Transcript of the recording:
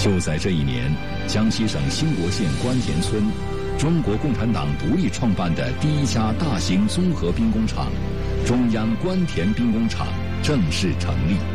就在这一年，江西省兴国县官田村，中国共产党独立创办的第一家大型综合兵工厂——中央官田兵工厂正式成立。